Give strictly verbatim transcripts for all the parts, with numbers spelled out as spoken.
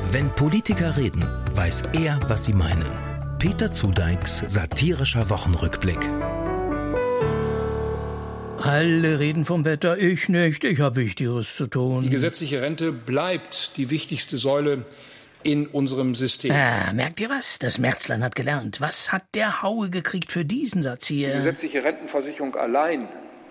Wenn Politiker reden, weiß er, was sie meinen. Peter Zudeiks satirischer Wochenrückblick. Alle reden vom Wetter, ich nicht, ich habe Wichtigeres zu tun. Die gesetzliche Rente bleibt die wichtigste Säule in unserem System. Ah, merkt ihr was? Das Merzlein hat gelernt. Was hat der Haue gekriegt für diesen Satz hier? Die gesetzliche Rentenversicherung allein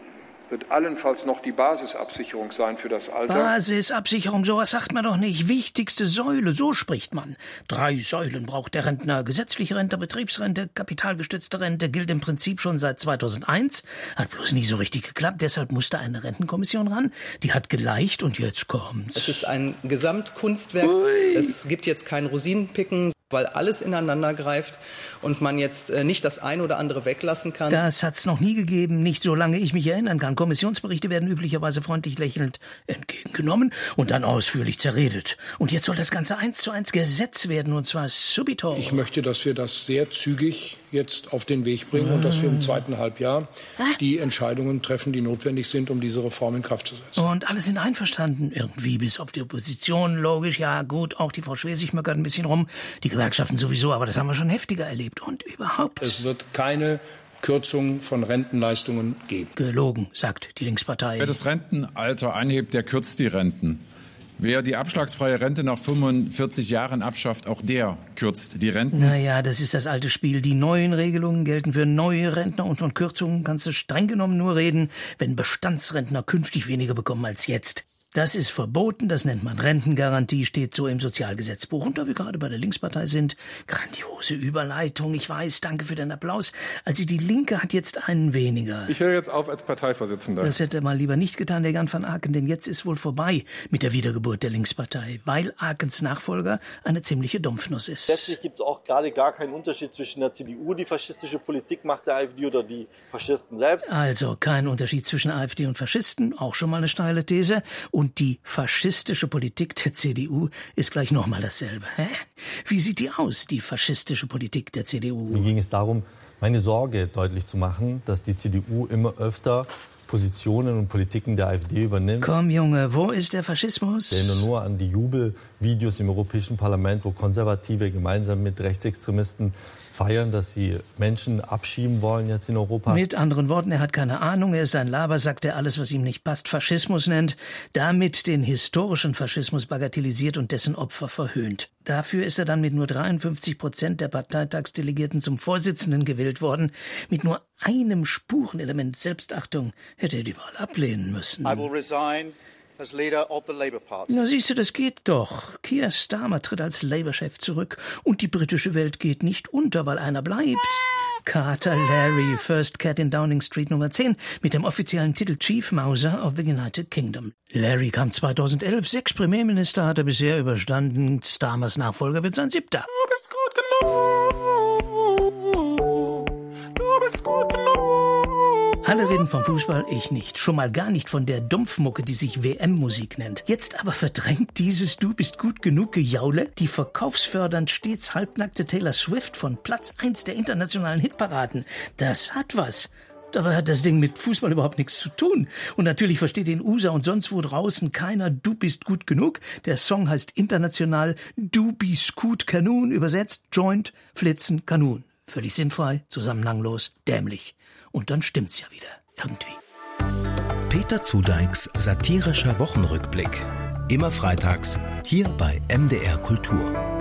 wird allenfalls noch die Basisabsicherung sein für das Alter. Basisabsicherung, sowas sagt man doch nicht. Wichtigste Säule, so spricht man. Drei Säulen braucht der Rentner. Gesetzliche Rente, Betriebsrente, kapitalgestützte Rente gilt im Prinzip schon seit zweitausendeins. Hat bloß nie so richtig geklappt, deshalb musste eine Rentenkommission ran. Die hat geleicht und jetzt kommt's. Es ist ein Gesamtkunstwerk. Ui. Es gibt jetzt kein Rosinenpicken, weil alles ineinander greift und man jetzt äh, nicht das eine oder andere weglassen kann. Das hat's noch nie gegeben, nicht solange ich mich erinnern kann. Kommissionsberichte werden üblicherweise freundlich lächelnd entgegengenommen und dann ausführlich zerredet. Und jetzt soll das Ganze eins zu eins Gesetz werden, und zwar subito. Ich möchte, dass wir das sehr zügig jetzt auf den Weg bringen ah. und dass wir im zweiten Halbjahr ah. die Entscheidungen treffen, die notwendig sind, um diese Reform in Kraft zu setzen. Und alle sind einverstanden, irgendwie, bis auf die Opposition, logisch, ja gut, auch die Frau Schwesig meckert ein bisschen rum, die Gewerkschaften sowieso, aber das haben wir schon heftiger erlebt. Und überhaupt. Es wird keine Kürzung von Rentenleistungen geben. Gelogen, sagt die Linkspartei. Wer das Rentenalter anhebt, der kürzt die Renten. Wer die abschlagsfreie Rente nach fünfundvierzig Jahren abschafft, auch der kürzt die Renten. Naja, das ist das alte Spiel. Die neuen Regelungen gelten für neue Rentner und von Kürzungen kannst du streng genommen nur reden, wenn Bestandsrentner künftig weniger bekommen als jetzt. Das ist verboten, das nennt man Rentengarantie, steht so im Sozialgesetzbuch. Und da wir gerade bei der Linkspartei sind, grandiose Überleitung, ich weiß, danke für den Applaus. Also die Linke hat jetzt einen weniger. Ich höre jetzt auf als Parteivorsitzender. Das hätte er mal lieber nicht getan, der Jan van Aken, denn jetzt ist wohl vorbei mit der Wiedergeburt der Linkspartei, weil Akens Nachfolger eine ziemliche Dumpfnuss ist. Letztlich gibt es auch gerade gar keinen Unterschied zwischen der C D U, die faschistische Politik macht, der AfD oder die Faschisten selbst. Also kein Unterschied zwischen AfD und Faschisten, auch schon mal eine steile These. Und die faschistische Politik der C D U ist gleich nochmal dasselbe. Hä? Wie sieht die aus, die faschistische Politik der C D U? Mir ging es darum, meine Sorge deutlich zu machen, dass die C D U immer öfter Positionen und Politiken der AfD übernimmt. Komm, Junge, wo ist der Faschismus? Ich erinnere nur an die Jubelvideos im Europäischen Parlament, wo Konservative gemeinsam mit Rechtsextremisten feiern, dass sie Menschen abschieben wollen jetzt in Europa. Mit anderen Worten, er hat keine Ahnung, er ist ein Labersack, der alles, was ihm nicht passt, Faschismus nennt, damit den historischen Faschismus bagatellisiert und dessen Opfer verhöhnt. Dafür ist er dann mit nur dreiundfünfzig Prozent der Parteitagsdelegierten zum Vorsitzenden gewählt worden. Mit nur einem Spurenelement Selbstachtung hätte er die Wahl ablehnen müssen. I will resign as leader of the Labour Party. Na siehst du, das geht doch. Keir Starmer tritt als Labour-Chef zurück und die britische Welt geht nicht unter, weil einer bleibt. Carter Larry, First Cat in Downing Street Nummer zehn, mit dem offiziellen Titel Chief Mouser of the United Kingdom. Larry kam zweitausendelf, sechs Premierminister hat er bisher überstanden. Starmers Nachfolger wird sein siebter. Du bist gut genug. Du bist gut genug. Alle reden vom Fußball, ich nicht. Schon mal gar nicht von der Dumpfmucke, die sich W M-Musik nennt. Jetzt aber verdrängt dieses Du bist gut genug Gejaule die verkaufsfördernd stets halbnackte Taylor Swift von Platz eins der internationalen Hitparaden. Das hat was. Dabei hat das Ding mit Fußball überhaupt nichts zu tun. Und natürlich versteht in U S A und sonst wo draußen keiner Du bist gut genug. Der Song heißt international Du bist gut Kanun, übersetzt Joint, Flitzen, Kanun. Völlig sinnfrei, zusammenhanglos, dämlich. Und dann stimmt's ja wieder, irgendwie. Peter Zudeiks satirischer Wochenrückblick. Immer freitags, hier bei M D R Kultur.